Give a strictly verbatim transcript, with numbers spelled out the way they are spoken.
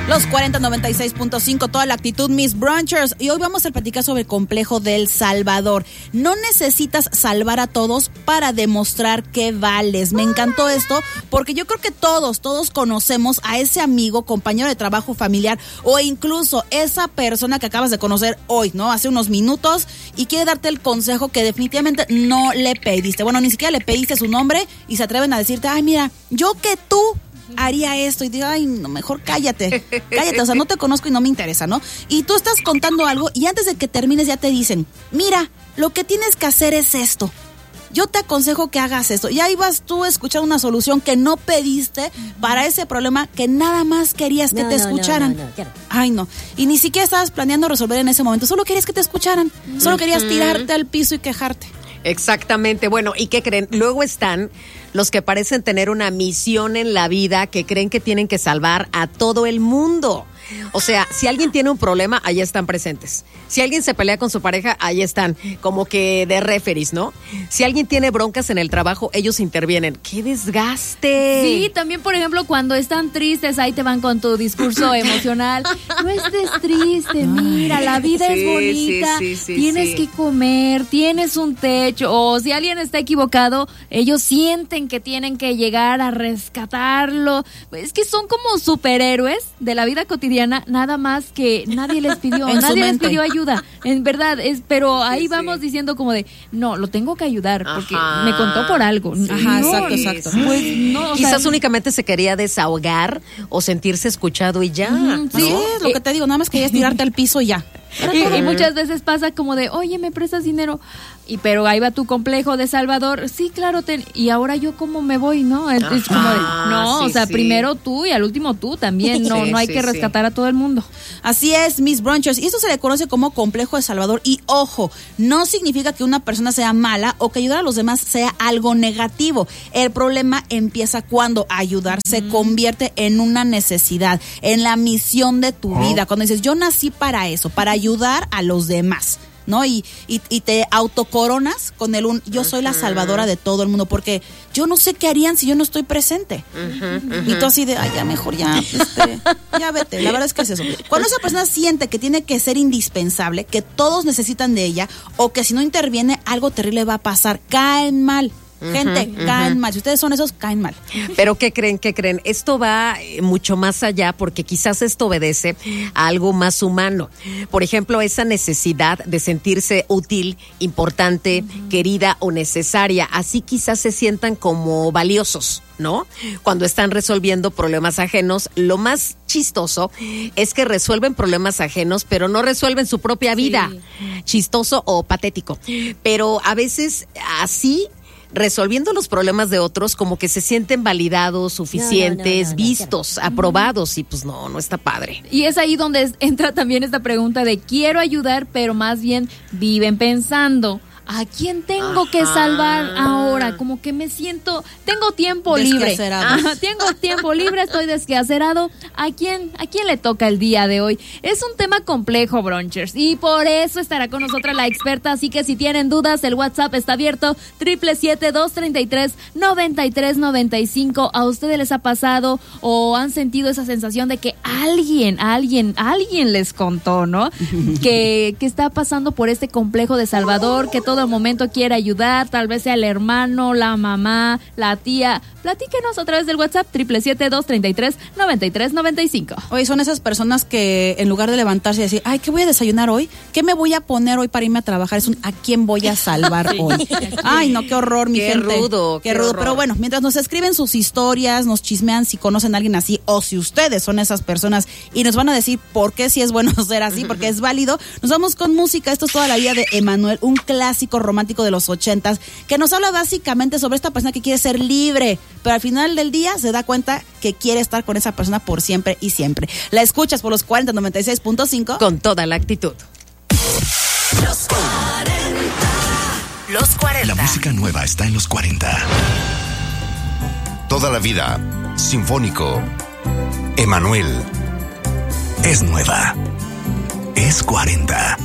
Los cuarenta noventa y seis punto cinco, toda la actitud, Miss Brunchers. Y hoy vamos a platicar sobre el complejo del Salvador. No necesitas salvar a todos para demostrar que vales. Me encantó esto porque yo creo que todos, todos conocemos a ese amigo, compañero de trabajo, familiar o incluso esa persona que acabas de conocer hoy, ¿no? Hace unos minutos y quiere darte el consejo que definitivamente no le pediste. Bueno, ni siquiera le pediste su nombre y se atreven a decirte, ay, mira, yo que tú haría esto, y digo, ay, no, mejor cállate, cállate, o sea, no te conozco y no me interesa, ¿no? Y tú estás contando algo y antes de que termines ya te dicen, mira, lo que tienes que hacer es esto. Yo te aconsejo que hagas esto. Y ahí vas tú a escuchar una solución que no pediste para ese problema que nada más querías que no, te no, escucharan. No, no, no, claro. Ay, no. Y ni siquiera estabas planeando resolver en ese momento. Solo querías que te escucharan. Solo querías tirarte al piso y quejarte. Exactamente. Bueno, ¿y qué creen? Luego están los que parecen tener una misión en la vida, que creen que tienen que salvar a todo el mundo. O sea, si alguien tiene un problema, ahí están presentes. Si alguien se pelea con su pareja, ahí están, como que de referees, ¿no? Si alguien tiene broncas en el trabajo, ellos intervienen. ¡Qué desgaste! Sí, también, por ejemplo, cuando están tristes, ahí te van con tu discurso emocional. No estés triste, mira, la vida sí, es bonita, sí, sí, sí, tienes sí. que comer, tienes un techo. O si alguien está equivocado, ellos sienten que tienen que llegar a rescatarlo. Es que son como superhéroes de la vida cotidiana. Nada más que nadie les pidió, En su nadie les mente. pidió ayuda, en verdad, es, pero ahí Sí, vamos sí. diciendo como de, no, lo tengo que ayudar porque Ajá. me contó por algo. Sí, Ajá, No, exacto, exacto. Pues no, o Quizás sea, únicamente se quería desahogar o sentirse escuchado y ya. Ujú, Sí, ¿no? es lo que te digo, nada más querías tirarte al piso y ya. Y, y muchas veces pasa como de, oye, ¿me prestas dinero? Y pero ahí va tu complejo de Salvador. Sí, claro, ten, y ahora yo cómo me voy, ¿no? Es, es como de, no, sí, o sea, sí. primero tú y al último tú también. No, Sí, no hay sí, que sí. rescatar a todo el mundo. Así es, Miss Brunchers. Y esto se le conoce como complejo de Salvador. Y ojo, no significa que una persona sea mala o que ayudar a los demás sea algo negativo. El problema empieza cuando ayudar se convierte en una necesidad, en la misión de tu vida. Cuando dices, yo nací para eso, para ayudar a los demás, ¿no? Y, y, y te autocoronas con el un, yo soy la salvadora de todo el mundo, porque yo no sé qué harían si yo no estoy presente. Uh-huh, uh-huh. Y tú así de, ay, ya mejor, ya, este, ya vete. La verdad es que es eso. Cuando esa persona siente que tiene que ser indispensable, que todos necesitan de ella, o que si no interviene, algo terrible va a pasar, caen mal. Gente, uh-huh, caen uh-huh. mal. Si ustedes son esos, caen mal. Pero ¿qué creen? ¿Qué creen? Esto va mucho más allá, porque quizás esto obedece a algo más humano. Por ejemplo, esa necesidad de sentirse útil, importante, uh-huh. querida o necesaria. Así quizás se sientan como valiosos, ¿no? Cuando están resolviendo problemas ajenos. Lo más chistoso es que resuelven problemas ajenos, pero no resuelven su propia vida. Sí. Chistoso o patético. Pero a veces así, resolviendo los problemas de otros, como que se sienten validados, suficientes, no, no, no, no, vistos, no, no. aprobados, y pues no, no está padre. Y es ahí donde entra también esta pregunta de quiero ayudar, pero más bien viven pensando, ¿a quién tengo Ajá. que salvar ahora? Como que me siento, tengo tiempo libre. Ajá, tengo tiempo libre, estoy desquacerado. ¿A quién, ¿A quién le toca el día de hoy? Es un tema complejo, Brunchers, y por eso estará con nosotros la experta. Así que si tienen dudas, el WhatsApp está abierto, siete siete siete, dos tres tres, nueve tres nueve cinco. ¿A ustedes les ha pasado o han sentido esa sensación de que alguien, alguien, alguien les contó, ¿no? que, que está pasando por este complejo de Salvador, que todo el momento quiere ayudar, tal vez sea el hermano, la mamá, la tía? Platíquenos a través del WhatsApp, siete siete siete, dos tres tres, nueve tres nueve cinco. Oye, son esas personas que en lugar de levantarse y decir, ay, ¿qué voy a desayunar hoy? ¿Qué me voy a poner hoy para irme a trabajar? Es un, ¿a quién voy a salvar sí. hoy? Ay, no, qué horror, mi qué gente. Rudo, qué, qué rudo. horror. Pero bueno, mientras nos escriben sus historias, nos chismean si conocen a alguien así, o si ustedes son esas personas y nos van a decir por qué sí es bueno ser así, porque es válido, nos vamos con música. Esto es Toda la Vida de Emanuel, un clásico romántico de los ochentas, que nos habla básicamente sobre esta persona que quiere ser libre, pero al final del día se da cuenta que quiere estar con esa persona por siempre y siempre. La escuchas por los cuarenta noventa y seis punto cinco. Con toda la actitud. Los cuarenta. Los cuarenta. La música nueva está en los cuarenta. Toda la Vida, Sinfónico. Emanuel. Es nueva. Es cuarenta.